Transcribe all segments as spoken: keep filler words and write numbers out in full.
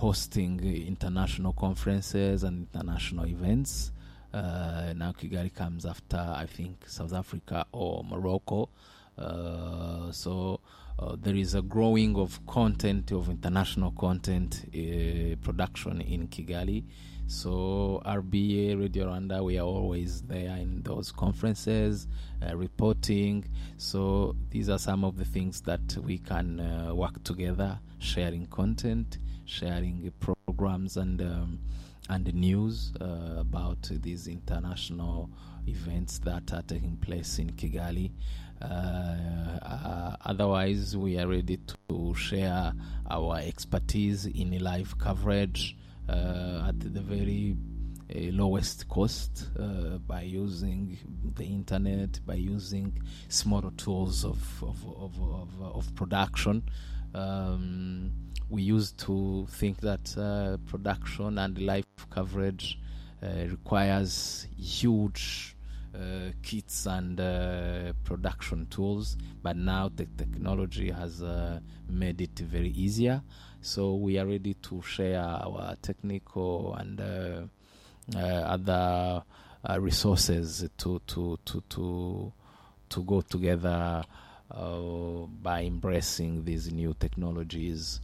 hosting international conferences and international events. Uh, now Kigali comes after, I think, South Africa or Morocco. Uh, so uh, there is a growing of content, of international content uh, production in Kigali. So R B A, Radio Rwanda, we are always there in those conferences, uh, reporting. So these are some of the things that we can uh, work together, sharing content, sharing programs and um, and news uh, about these international events that are taking place in Kigali. Uh, uh, otherwise, we are ready to share our expertise in live coverage uh, at the very uh, lowest cost uh, by using the internet, by using smaller tools of of of, of, of production. Um, we used to think that uh, production and live coverage uh, requires huge uh, kits and uh, production tools, but now the technology has uh, made it very easier. So we are ready to share our technical and uh, uh, other uh, resources to to to to to go together uh, by embracing these new technologies.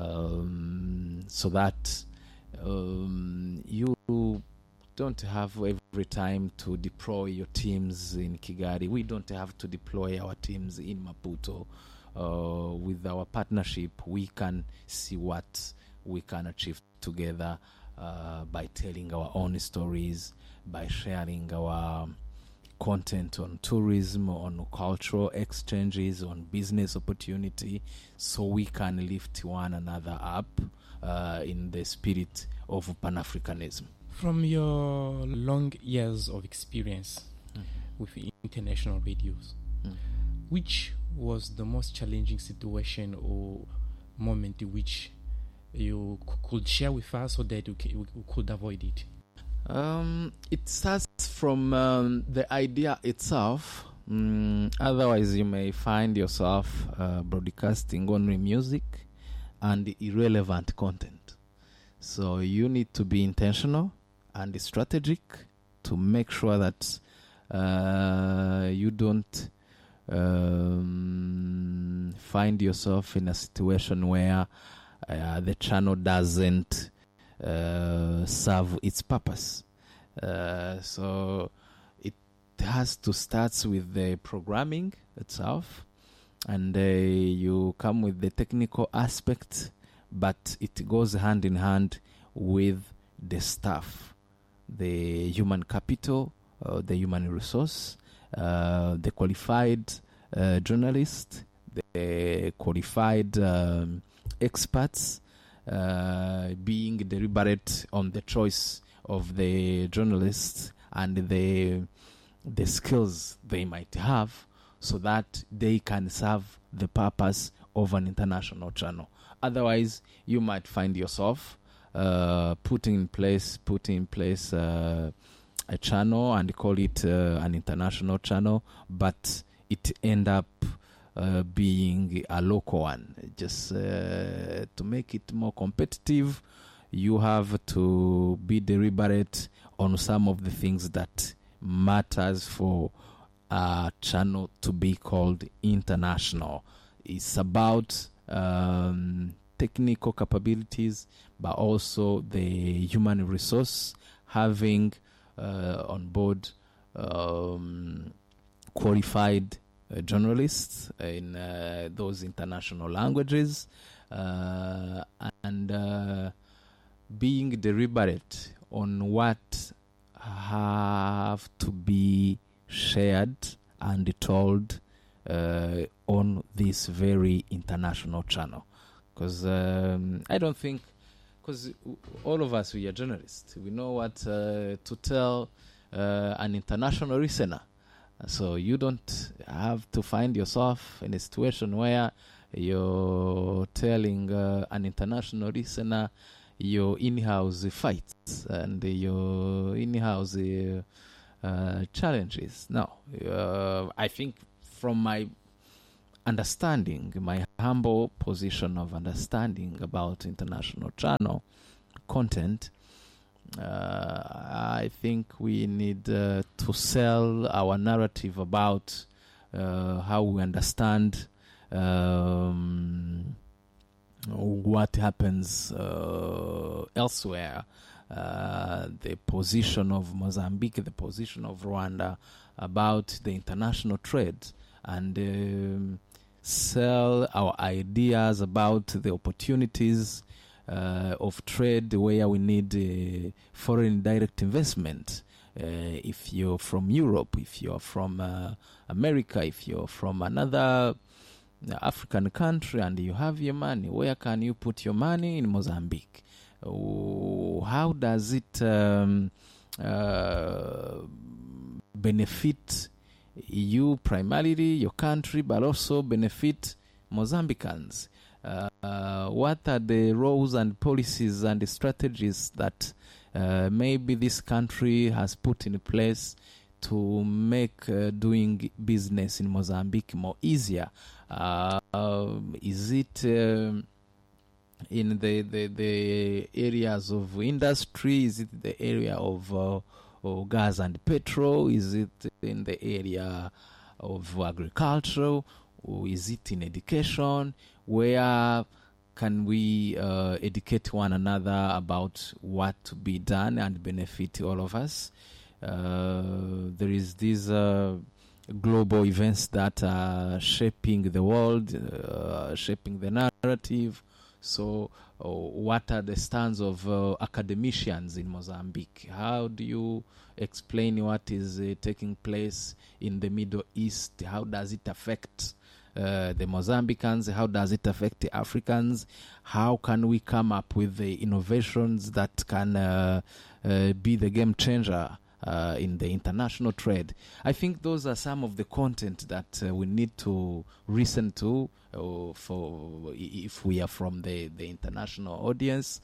Um, so that um, you don't have every time to deploy your teams in Kigali. We don't have to deploy our teams in Maputo. Uh, with our partnership, we can see what we can achieve together uh, by telling our own stories, by sharing our content on tourism, on cultural exchanges, on business opportunity, so we can lift one another up uh, in the spirit of Pan-Africanism. From your long years of experience mm-hmm. with international radios, mm-hmm. which was the most challenging situation or moment in which you c- could share with us so that we, c- we could avoid it? Um, it starts from um, the idea itself. Mm, otherwise, you may find yourself uh, broadcasting only music and irrelevant content. So you need to be intentional and strategic to make sure that uh, you don't um, find yourself in a situation where uh, the channel doesn't Uh, serve its purpose. Uh, so it has to start with the programming itself, and uh, you come with the technical aspect, but it goes hand in hand with the staff, the human capital, uh, the human resource, uh, the qualified uh, journalist, the qualified um, experts, Uh, being deliberate on the choice of the journalists and the the skills they might have, so that they can serve the purpose of an international channel. Otherwise, you might find yourself uh, putting in place putting in place uh, a channel and call it uh, an international channel, but it end up Uh, being a local one. Just uh, to make it more competitive, you have to be deliberate on some of the things that matters for a channel to be called international. It's about um, technical capabilities, but also the human resource, having uh, on board um, qualified Uh, journalists in uh, those international languages, uh, and uh, being deliberate on what have to be shared and told uh, on this very international channel. Because um, I don't think, because all of us, we are journalists, we know what uh, to tell uh, an international listener. So you don't have to find yourself in a situation where you're telling uh, an international listener your in-house fights and your in-house uh, uh, challenges. No, uh, I think from my understanding, my humble position of understanding about international channel content, uh, I think we need uh, to sell our narrative about uh, how we understand um, what happens uh, elsewhere, uh, the position of Mozambique, the position of Rwanda about the international trade, and um, sell our ideas about the opportunities uh, of trade where we need uh, foreign direct investment. Uh, if you're from Europe, if you're from uh, America, if you're from another African country and you have your money, where can you put your money? In Mozambique. Oh, how does it um, uh, benefit you primarily, your country, but also benefit Mozambicans? Uh, uh, what are the roles and policies and the strategies that uh, maybe this country has put in place to make uh, doing business in Mozambique more easier? Uh, um, is it um, in the, the the areas of industry? Is it the area of, uh, of gas and petrol? Is it in the area of agriculture? Or is it in education? Where can we uh, educate one another about what to be done and benefit all of us? Uh, there is this uh, global events that are shaping the world, uh, shaping the narrative. So uh, what are the stands of uh, academicians in Mozambique? How do you explain what is uh, taking place in the Middle East? How does it affect uh, the Mozambicans? How does it affect the Africans? How can we come up with the innovations that can uh, uh, be the game changer Uh, in the international trade? I think those are some of the content that uh, we need to listen to uh, for if we are from the, the international audience.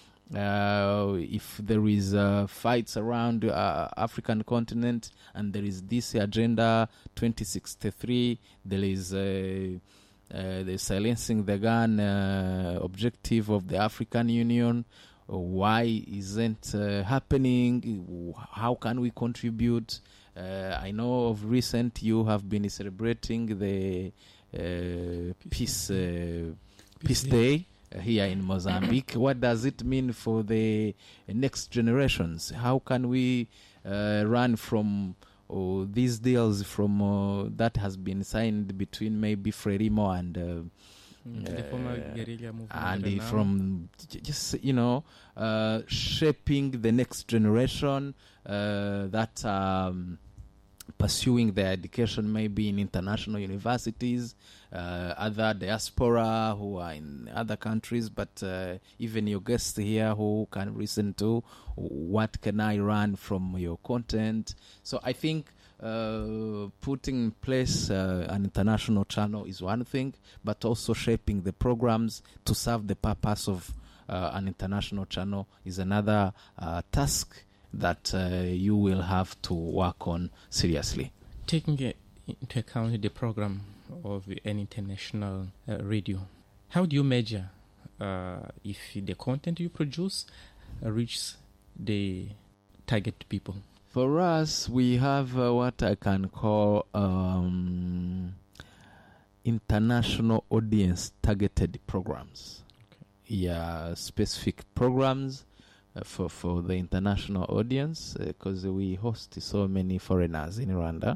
Uh, if there is uh, fights around the uh, African continent and there is this agenda twenty sixty-three, there is uh, uh, the silencing the gun uh, objective of the African Union. Why isn't uh, happening? How can we contribute? Uh, I know of recent you have been celebrating the uh, Peace uh, Peace Day uh, here in Mozambique. What does it mean for the next generations? How can we uh, run from uh, these deals from uh, that has been signed between maybe Frelimo and uh, Mm, the former guerrilla movement, and uh, from j- just you know uh, shaping the next generation uh, that um, pursuing their education maybe in international universities, uh, other diaspora who are in other countries, but uh, even your guests here who can listen to what can I run from your content. So I think Uh, putting in place uh, an international channel is one thing, but also shaping the programs to serve the purpose of uh, an international channel is another uh, task that uh, you will have to work on seriously. Taking into account the program of an international uh, radio, how do you measure uh, if the content you produce uh, reaches the target people? For us, we have uh, what I can call um, international audience targeted programs. Okay. Yeah, specific programs uh, for, for the international audience, because uh, we host so many foreigners in Rwanda,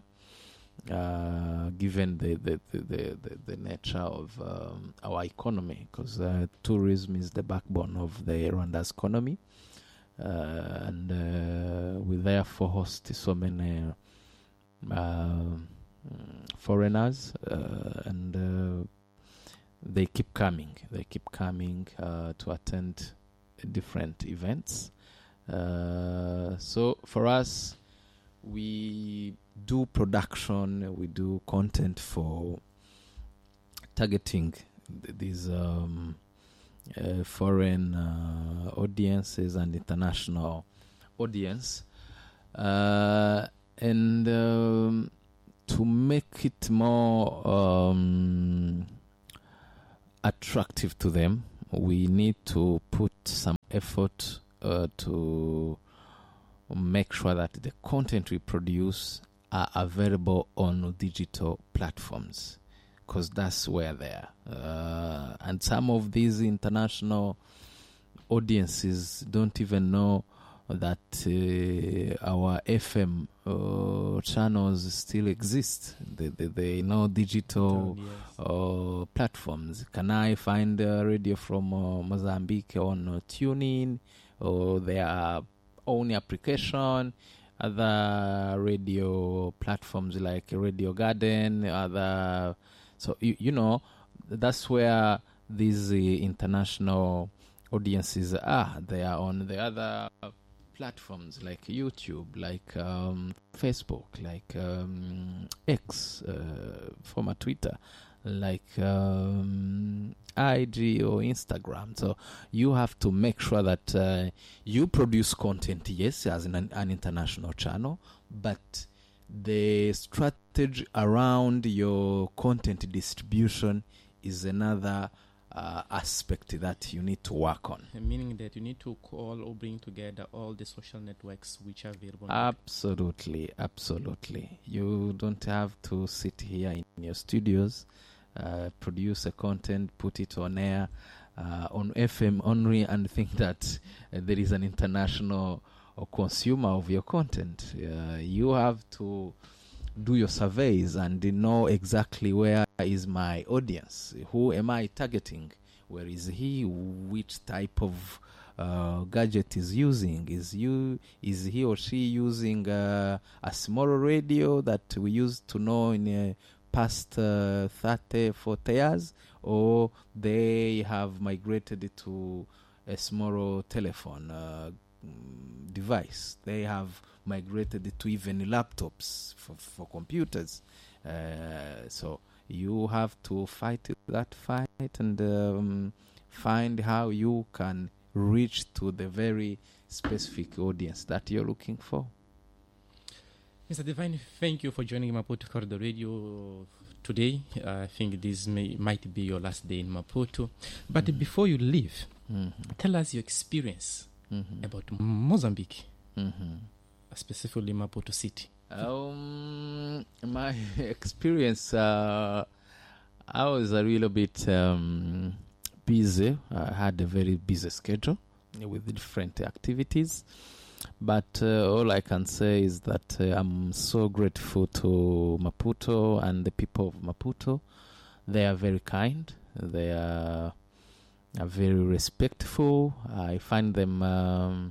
uh, given the, the, the, the, the nature of um, our economy, because uh, tourism is the backbone of the Rwanda's economy. Uh, and uh, we therefore host so many uh, foreigners, uh, and uh, they keep coming. They keep coming uh, to attend different events. Uh, so for us, we do production, we do content for targeting th- these um, Uh, foreign uh, audiences and international audience, uh, and um, to make it more um, attractive to them, we need to put some effort uh, to make sure that the content we produce are available on digital platforms, because that's where they are. Uh, and some of these international audiences don't even know that uh, our F M uh, channels still exist. They, they, they know digital Oh, yes. uh, platforms. Can I find a radio from uh, Mozambique on uh, TuneIn or their own application? Other radio platforms like Radio Garden, other. So, you, you know, that's where these uh, international audiences are. They are on the other platforms like YouTube, like um, Facebook, like um, X, uh, former Twitter, like um, I G or Instagram. So you have to make sure that uh, you produce content, yes, as an, an international channel, but the strategy around your content distribution is another Uh, aspect that you need to work on. Meaning that you need to call or bring together all the social networks which are available. Absolutely, absolutely. You don't have to sit here in your studios, uh, produce a content, put it on air, uh, on F M only, and think that uh, there is an international uh, consumer of your content. Uh, you have to do your surveys and know exactly where is my audience, who am I targeting, where is he, which type of uh, gadget is using, is you is he or she using uh, a small radio that we used to know in uh, past uh, thirty, forty years, or they have migrated to a small telephone uh, device. They have migrated to even laptops for, for computers. Uh, so you have to fight that fight and um, find how you can reach to the very specific audience that you're looking for. Mister Divine, thank you for joining Maputo Corridor Radio today. Uh, I think this may, might be your last day in Maputo. But mm-hmm. before you leave, mm-hmm. tell us your experience mm-hmm. about Mozambique. Mm-hmm. Specifically Maputo City. Um, my experience, uh, I was a little bit um, busy. I had a very busy schedule with different activities. But uh, all I can say is that uh, I'm so grateful to Maputo and the people of Maputo. They are very kind. They are, are very respectful. I find them um,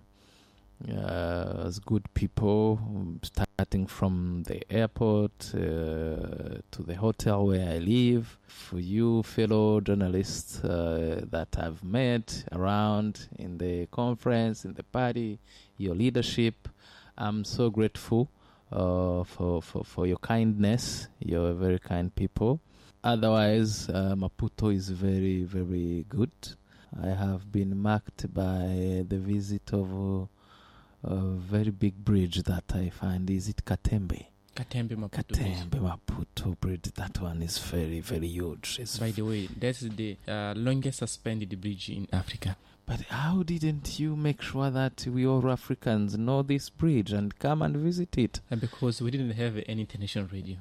uh, as good people, starting from the airport uh, to the hotel where I live. For you fellow journalists uh, that I've met around in the conference, in the party, your leadership, I'm so grateful uh, for, for, for your kindness. You're very kind people. Otherwise, uh, Maputo is very, very good. I have been marked by the visit of uh, a very big bridge that I find. Is it Katembe? Katembe Maputo. Katembe Maputo bridge. That one is very, very huge. It's By the way, that's the uh, longest suspended bridge in Africa. But how didn't you make sure that we all Africans know this bridge and come and visit it? And because we didn't have any international radio.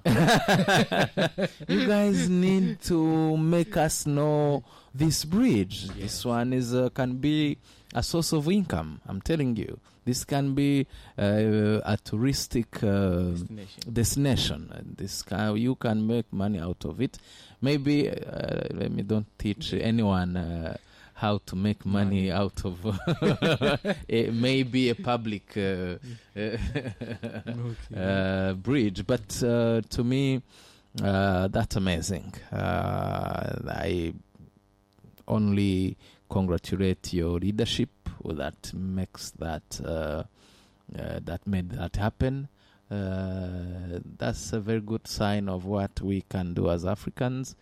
You guys need to make us know this bridge. Yes. This one is uh, can be a source of income. I'm telling you. This can be uh, a touristic uh, destination. destination. This can, you can make money out of it. Maybe, uh, let me don't teach anyone uh, how to make money, money. out of a, maybe a public uh, okay. uh, bridge. But uh, to me, uh, that's amazing. Uh, I only congratulate your leadership that makes that uh, uh, that made that happen. Uh, that's a very good sign of what we can do as Africans.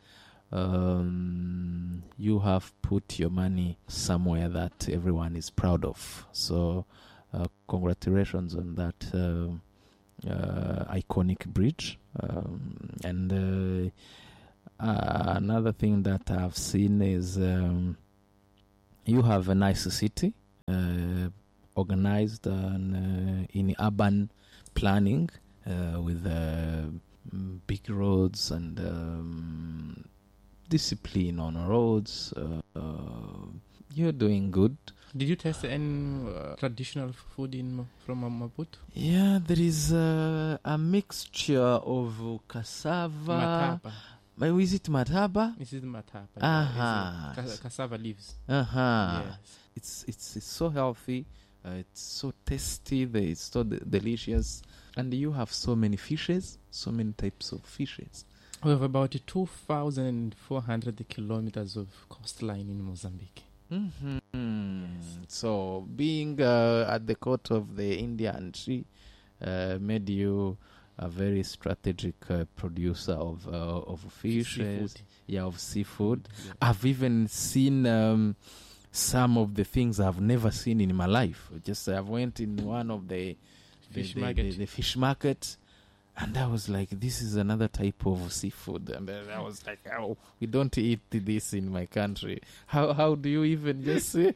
Um, you have put your money somewhere that everyone is proud of. So, uh, congratulations on that uh, iconic bridge. Um, and uh, uh, another thing that I've seen is um, you have a nice city, uh, organized and, uh, in urban planning uh, with uh, big roads and um, discipline on roads. Uh, uh, you're doing good. Did you taste any uh, traditional food in from Maputo? Yeah, there is uh, a mixture of cassava. Mataba. Uh, Is it mataba? This is mataba. Uh-huh. Yeah. It's, uh, cassava leaves. Uh-huh. Yes. It's, it's it's so healthy. Uh, it's so tasty. the- It's so de- delicious. And you have so many fishes, so many types of fishes. We have about two thousand four hundred kilometers of coastline in Mozambique. Mm-hmm. So being uh, at the coast of the Indian Sea uh, made you a very strategic uh, producer of uh, of fishes, Seafood. yeah, of seafood. Yeah. I've even seen um, some of the things I've never seen in my life. Just I went in one of the the, Fish the, market. the, the fish market, and I was like, "This is another type of seafood." And then I was like, "Oh, we don't eat this in my country. How how do you even just uh,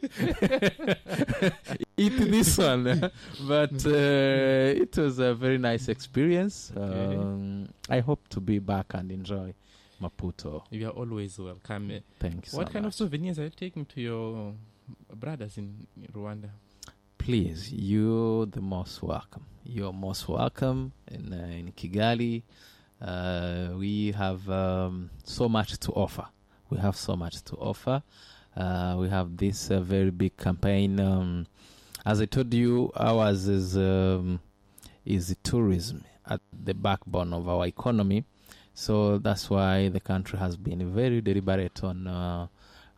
eat this one?" But uh, it was a very nice experience. Okay. Um, I hope to be back and enjoy Maputo. You are always welcome. Uh, Thank you so What kind much. of souvenirs are you taking to your brothers in Rwanda? Please, you're the most welcome. You're most welcome in uh, in Kigali. Uh, we have um, so much to offer. We have so much to offer. Uh, we have this uh, very big campaign. Um, as I told you, ours is um, is tourism at the backbone of our economy. So that's why the country has been very deliberate on uh,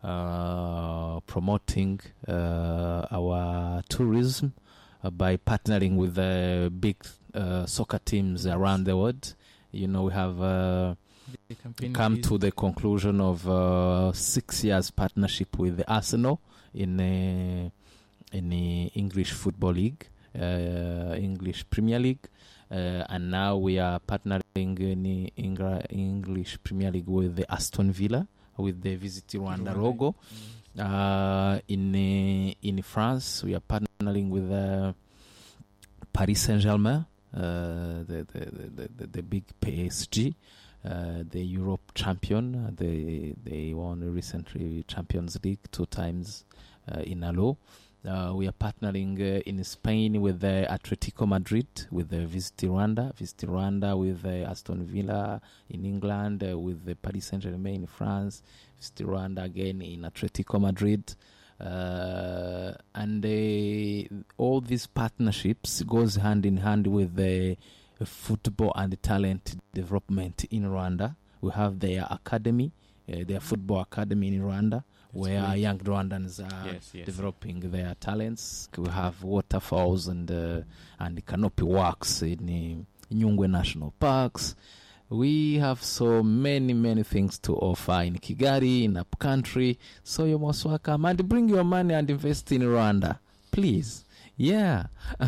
uh, promoting uh, our tourism uh, by partnering with the big uh, soccer teams around the world. You know, we have uh, The campaign come is- to the conclusion of uh, six years partnership with the Arsenal in a, in the English Football League, uh, English Premier League. Uh, and now we are partnering in the Engra- English Premier League with the Aston Villa, with the Visit Rwanda Rwanda. logo. Mm. Uh, in uh, in France, we are partnering with uh, Paris Saint-Germain, uh, the, the, the, the the big P S G, uh, the Europe champion. They they won recently Champions League two times uh, in a row. Uh, we are partnering uh, in Spain with the Atletico Madrid, with the Visit Rwanda, Visit Rwanda with the Aston Villa in England, uh, with the Paris Saint-Germain in France, Visit Rwanda again in Atletico Madrid. Uh, and uh, all these partnerships goes hand in hand with the football and talent development in Rwanda. We have their academy, uh, their football academy in Rwanda, where great. young Rwandans are Yes, yes. developing their talents. We have waterfalls and uh, and canopy walks in uh, Nyungwe National Parks. We have so many, many things to offer in Kigali, in upcountry. So you're most welcome. And bring your money and invest in Rwanda, please. Yeah.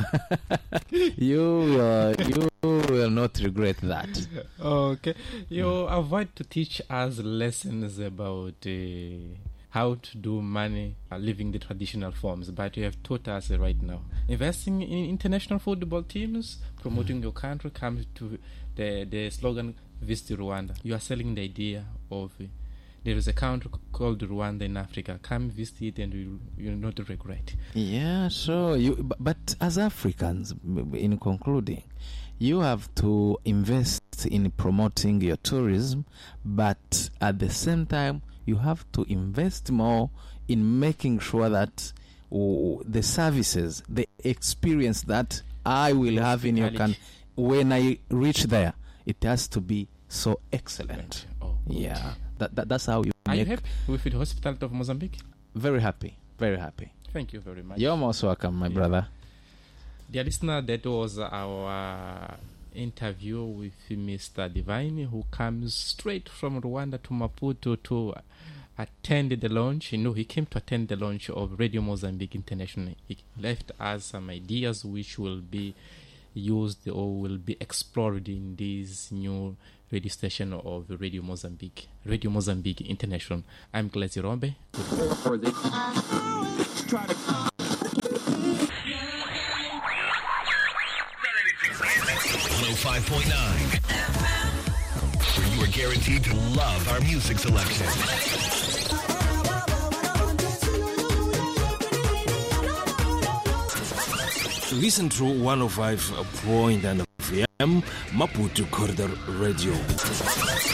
you, will, you will not regret that. Okay. You avoid to teach us lessons about uh, how to do money uh, living the traditional forms, but you have taught us uh, right now. Investing in international football teams, promoting your country, comes to the, the slogan, Visit Rwanda. You are selling the idea of uh, there is a country c- called Rwanda in Africa. Come visit it and you you'll not regret. Yeah, sure. You, but, but as Africans, m- in concluding, you have to invest in promoting your tourism, but at the same time, you have to invest more in making sure that oh, the services, the experience that I will have in your country, when I reach there, it has to be so excellent. Oh, good. Yeah, that, that that's how you Are you make. happy with the hospital of Mozambique? Very happy, very happy. Thank you very much. You're most welcome, my Yeah. brother. Dear listener, that was our interview with Mister Divine, who comes straight from Rwanda to Maputo to attend the launch. You know, he came to attend the launch of Radio Mozambique International. He left us some ideas which will be used or will be explored in this new radio station of Radio Mozambique, Radio Mozambique International. I'm Klezi Rombe. one oh five point nine, where you are guaranteed to love our music selection. Listen to one oh five point nine F M Maputo Corridor Radio.